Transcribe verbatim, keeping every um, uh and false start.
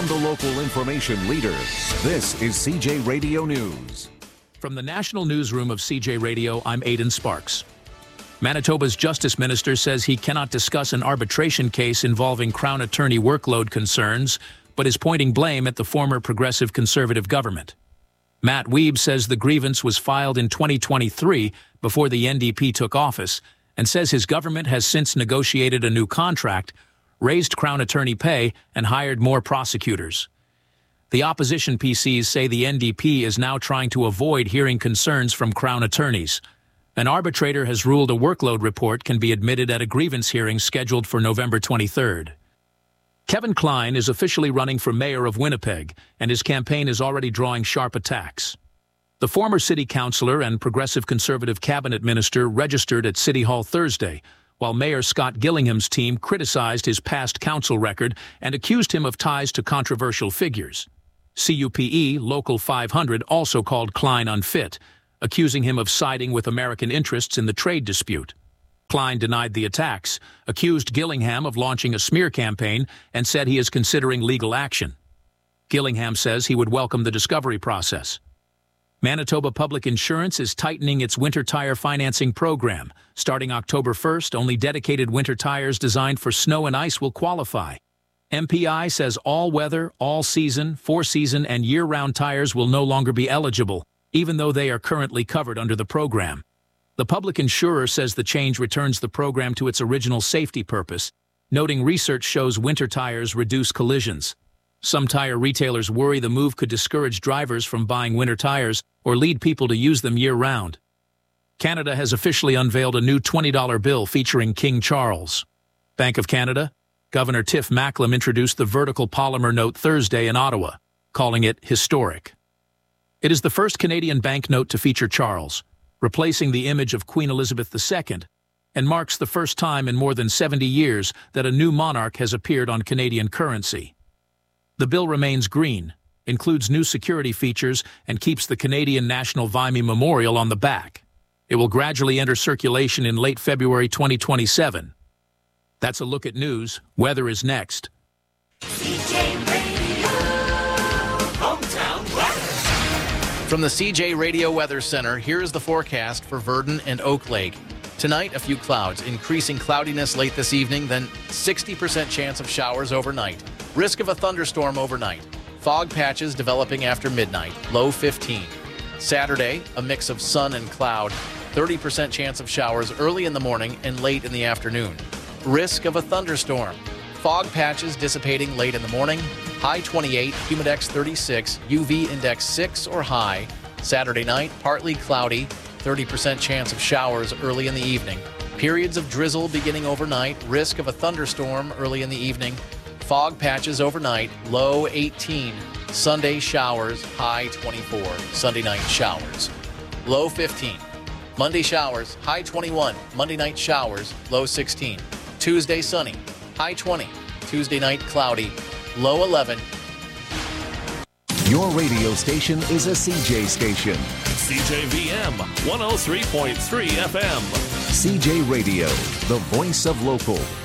from the local information leader, this is C J Radio News. From the National Newsroom of C J Radio, I'm Aidan Sparks. Manitoba's Justice Minister says he cannot discuss an arbitration case involving Crown Attorney workload concerns, but is pointing blame at the former Progressive Conservative government. Matt Wiebe says the grievance was filed in twenty twenty-three before the N D P took office, and says his government has since negotiated a new contract, raised Crown Attorney pay, and hired more prosecutors. The opposition P Cs say the N D P is now trying to avoid hearing concerns from Crown attorneys. An arbitrator has ruled a workload report can be admitted at a grievance hearing scheduled for November twenty-third. Kevin Klein is officially running for mayor of Winnipeg, and his campaign is already drawing sharp attacks. The former city councillor and Progressive Conservative cabinet minister registered at City Hall Thursday, while Mayor Scott Gillingham's team criticized his past council record and accused him of ties to controversial figures. C U P E Local five hundred also called Klein unfit, accusing him of siding with American interests in the trade dispute. Klein denied the attacks, accused Gillingham of launching a smear campaign, and said he is considering legal action. Gillingham says he would welcome the discovery process. Manitoba Public Insurance is tightening its winter tire financing program. Starting October first, only dedicated winter tires designed for snow and ice will qualify. M P I says all-weather, all-season, four-season, and year-round tires will no longer be eligible, even though they are currently covered under the program. The public insurer says the change returns the program to its original safety purpose, noting research shows winter tires reduce collisions. Some tire retailers worry the move could discourage drivers from buying winter tires or lead people to use them year-round. Canada has officially unveiled a new twenty dollar bill featuring King Charles. Bank of Canada, Governor Tiff Macklem introduced the vertical polymer note Thursday in Ottawa, calling it historic. It is the first Canadian banknote to feature Charles, replacing the image of Queen Elizabeth the Second, and marks the first time in more than seventy years that a new monarch has appeared on Canadian currency. The bill remains green, includes new security features, and keeps the Canadian National Vimy Memorial on the back. It will gradually enter circulation in late February twenty twenty-seven. That's a look at news. Weather is next. C J Radio, hometown weather. From the C J Radio Weather Center, here is the forecast for Virden and Oak Lake. Tonight, a few clouds, increasing cloudiness late this evening, then sixty percent chance of showers overnight. Risk of a thunderstorm overnight. Fog patches developing after midnight, low fifteen. Saturday, a mix of sun and cloud, thirty percent chance of showers early in the morning and late in the afternoon. Risk of a thunderstorm. Fog patches dissipating late in the morning, high twenty-eight, humidex thirty-six, U V index six or high. Saturday night, partly cloudy, thirty percent chance of showers early in the evening. Periods of drizzle beginning overnight, risk of a thunderstorm early in the evening. Fog patches overnight, low eighteen. Sunday showers, high twenty-four. Sunday night showers, low fifteen. Monday showers, high twenty-one. Monday night showers, low sixteen. Tuesday sunny, high twenty. Tuesday night cloudy, low eleven. Your radio station is a C J station. C J V M one oh three point three F M. C J Radio, the voice of local.